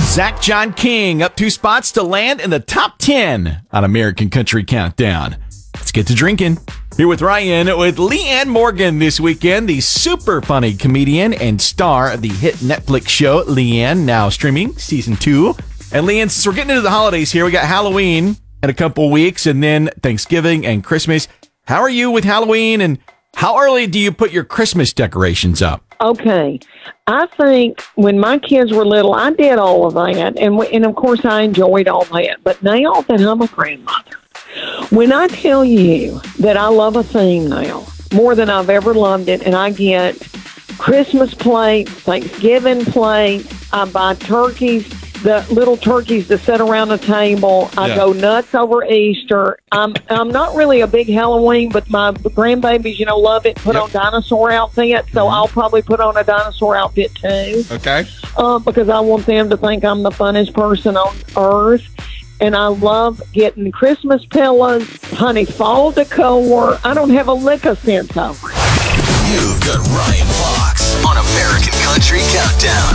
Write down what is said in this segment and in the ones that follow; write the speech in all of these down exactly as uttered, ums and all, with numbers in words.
Zach John King up two spots to land in the top ten on American Country Countdown. Let's get to drinking. Here with Ryan with Leanne Morgan this weekend, the super funny comedian and star of the hit Netflix show Leanne, now streaming season two. And Leanne, since we're getting into the holidays here, we got Halloween in a couple weeks and then Thanksgiving and Christmas. How are you with Halloween, and how early do you put your Christmas decorations up? Okay. I think when my kids were little, I did all of that. And, and of course, I enjoyed all that. But now that I'm a grandmother, when I tell you that I love a theme now more than I've ever loved it, and I get Christmas plates, Thanksgiving plates, I buy turkeys, the little turkeys that sit around the table. I Yeah. go nuts over Easter. I'm I'm not really a big Halloween, but my grandbabies, you know, love it. Put Yep. on dinosaur outfits, so I'll probably put on a dinosaur outfit too. Okay. Uh, because I want them to think I'm the funnest person on earth. And I love getting Christmas pillows, honey, fall decor. I don't have a lick of sense over it. You've got Ryan Fox on American Country Countdown.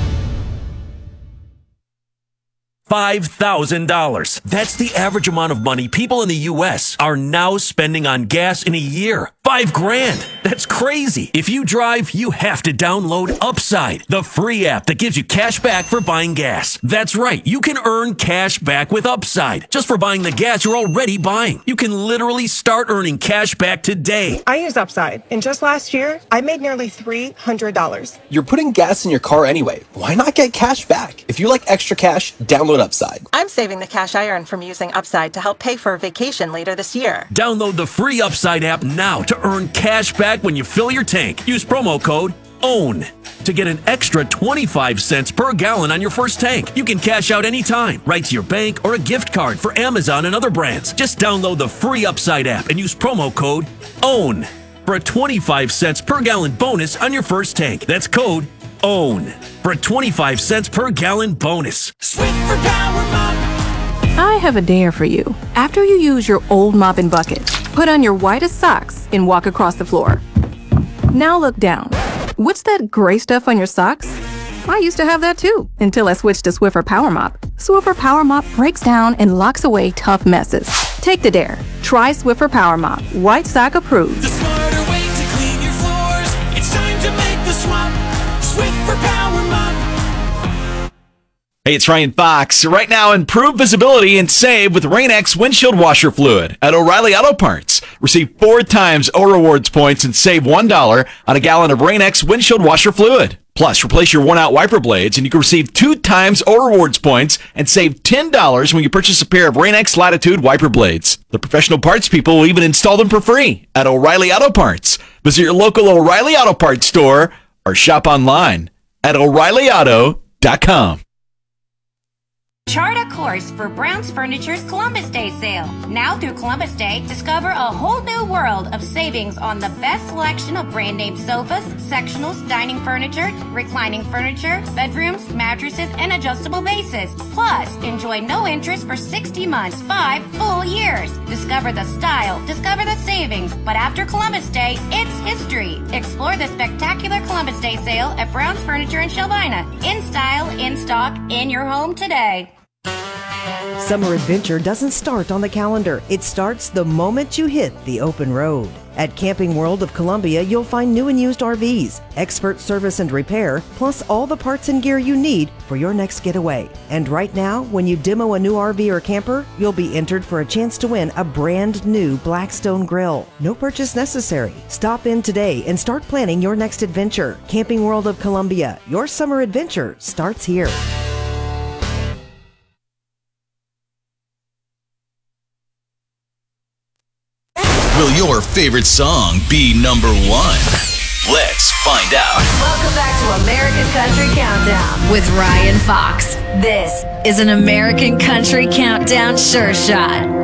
five thousand dollars. That's the average amount of money people in the U S are now spending on gas in a year. Five grand. That's crazy. If you drive, you have to download Upside, the free app that gives you cash back for buying gas. That's right. You can earn cash back with Upside just for buying the gas you're already buying. You can literally start earning cash back today. I use Upside, and just last year, I made nearly three hundred dollars. You're putting gas in your car anyway. Why not get cash back? If you like extra cash, download Upside. I'm saving the cash I earn from using Upside to help pay for a vacation later this year. Download the free Upside app now to earn cash back when you fill your tank. Use promo code OWN to get an extra twenty-five cents per gallon on your first tank. You can cash out anytime, right to your bank or a gift card for Amazon and other brands. Just download the free Upside app and use promo code OWN for a twenty-five cents per gallon bonus on your first tank. That's code OWN for a twenty-five cents per gallon bonus. Swiffer Power Mop. I have a dare for you. After you use your old mop and bucket, put on your whitest socks and walk across the floor. Now look down. What's that gray stuff on your socks? I used to have that too, until I switched to Swiffer Power Mop. Swiffer Power Mop breaks down and locks away tough messes. Take the dare. Try Swiffer Power Mop. White sock approved. The smarter way to clean your floors. It's time to make the swap. Swiffer Power Mop. Hey, it's Ryan Fox. Right now, improve visibility and save with Rain-X windshield washer fluid at O'Reilly Auto Parts. Receive four times O Rewards points and save one dollar on a gallon of Rain-X windshield washer fluid. Plus, replace your worn-out wiper blades, and you can receive two times O Rewards points and save ten dollars when you purchase a pair of Rain-X Latitude wiper blades. The professional parts people will even install them for free at O'Reilly Auto Parts. Visit your local O'Reilly Auto Parts store or shop online at O'Reilly Auto dot com. Chart a course for Brown's Furniture's Columbus Day sale. Now through Columbus Day, discover a whole new world of savings on the best selection of brand name sofas, sectionals, dining furniture, reclining furniture, bedrooms, mattresses, and adjustable bases. Plus, enjoy no interest for sixty months, five full years. Discover the style, discover the savings, but after Columbus Day, it's history. Explore the spectacular Columbus Day sale at Brown's Furniture in Shelvina. In style, in stock, in your home today. Summer adventure doesn't start on the calendar. It starts the moment you hit the open road. At Camping World of Columbia, you'll find new and used R Vs, expert service and repair, plus all the parts and gear you need for your next getaway. And right now, when you demo a new R V or camper, you'll be entered for a chance to win a brand new Blackstone grill. No purchase necessary. Stop in today and start planning your next adventure. Camping World of Columbia, your summer adventure starts here. Will your favorite song be number one? Let's find out. Welcome back to American Country Countdown with Ryan Fox. This is an American Country Countdown Sure Shot.